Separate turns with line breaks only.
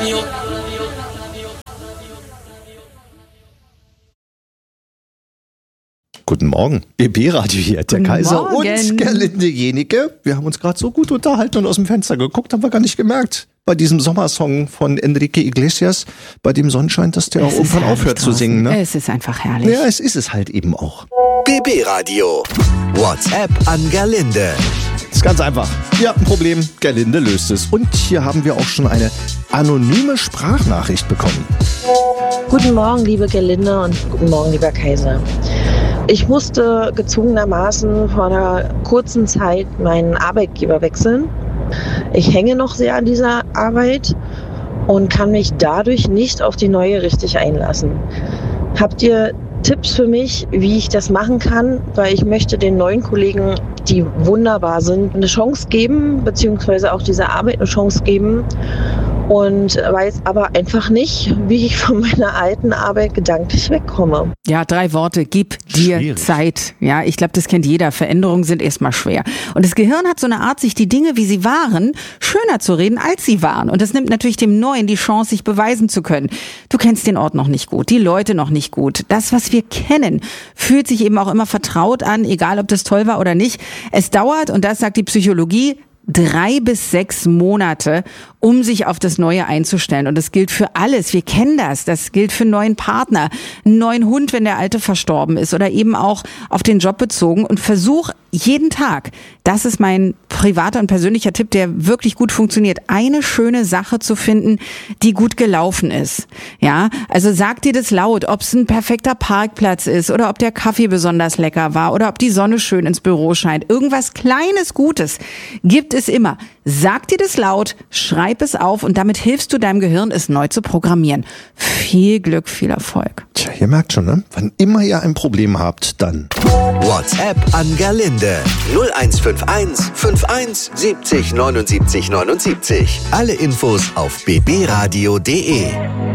Guten Morgen, BB-Radio hier, der Kaiser und Gerlinde Jenike. Wir haben uns gerade so gut unterhalten und aus dem Fenster geguckt, haben wir gar nicht gemerkt. Bei diesem Sommersong von Enrique Iglesias, bei dem Sonnenschein, dass der auch irgendwann aufhört zu singen. Ne?
Es ist einfach herrlich.
Ja, es ist es halt eben auch.
BB-Radio. WhatsApp an Gerlinde.
Ist ganz einfach. Ihr habt ein Problem, Gerlinde löst es. Und hier haben wir auch schon eine anonyme Sprachnachricht bekommen.
Guten Morgen, liebe Gerlinde, und guten Morgen, lieber Kaiser. Ich musste gezwungenermaßen vor einer kurzen Zeit meinen Arbeitgeber wechseln. Ich hänge noch sehr an dieser Arbeit und kann mich dadurch nicht auf die neue richtig einlassen. Habt ihr Tipps für mich, wie ich das machen kann? Weil ich möchte den neuen Kollegen, die wunderbar sind, eine Chance geben, beziehungsweise auch dieser Arbeit eine Chance geben. Und weiß aber einfach nicht, wie ich von meiner alten Arbeit gedanklich wegkomme.
Ja, 3 Worte. Gib dir
Schwierig.
Zeit. Ja, ich glaube, das kennt jeder. Veränderungen sind erstmal schwer. Und das Gehirn hat so eine Art, sich die Dinge, wie sie waren, schöner zu reden, als sie waren. Und das nimmt natürlich dem Neuen die Chance, sich beweisen zu können. Du kennst den Ort noch nicht gut, die Leute noch nicht gut. Das, was wir kennen, fühlt sich eben auch immer vertraut an, egal ob das toll war oder nicht. Es dauert, und das sagt die Psychologie, 3 bis 6 Monate, um sich auf das Neue einzustellen. Und das gilt für alles. Wir kennen das. Das gilt für einen neuen Partner, einen neuen Hund, wenn der alte verstorben ist, oder eben auch auf den Job bezogen. Und versuch jeden Tag, das ist mein privater und persönlicher Tipp, der wirklich gut funktioniert, eine schöne Sache zu finden, die gut gelaufen ist. Ja, also sag dir das laut, ob es ein perfekter Parkplatz ist oder ob der Kaffee besonders lecker war oder ob die Sonne schön ins Büro scheint. Irgendwas Kleines Gutes gibt es immer. Sag dir das laut, schreib es auf und damit hilfst du deinem Gehirn, es neu zu programmieren. Viel Glück, viel Erfolg.
Tja, ihr merkt schon, ne? Wann immer ihr ein Problem habt, dann
WhatsApp an Gerlinde. 0151 51 70 79 79. Alle Infos auf bbradio.de.